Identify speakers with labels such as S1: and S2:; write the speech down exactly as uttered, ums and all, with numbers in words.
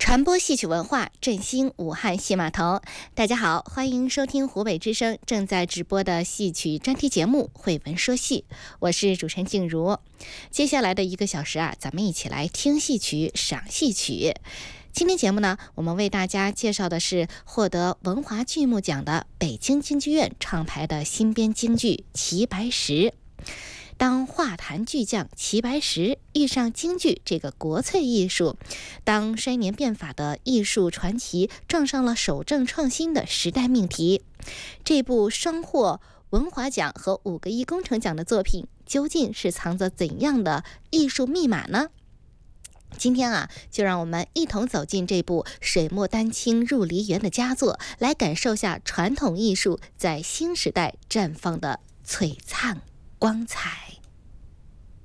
S1: 传播戏曲文化，振兴武汉戏码头。大家好，欢迎收听湖北之声正在直播的戏曲专题节目《慧文说戏》，我是主持人静茹。接下来的一个小时啊，咱们一起来听戏曲、赏戏曲。今天节目呢，我们为大家介绍的是获得文华剧目奖的北京京剧院唱排的新编京剧《齐白石》。当画坛巨匠齐白石遇上京剧这个国粹艺术，当衰年变法的艺术传奇撞上了守正创新的时代命题，这部双获文华奖和五个亿工程奖的作品，究竟是藏着怎样的艺术密码呢？今天啊，就让我们一同走进这部水墨丹青入梨园的佳作，来感受下传统艺术在新时代绽放的璀璨光彩。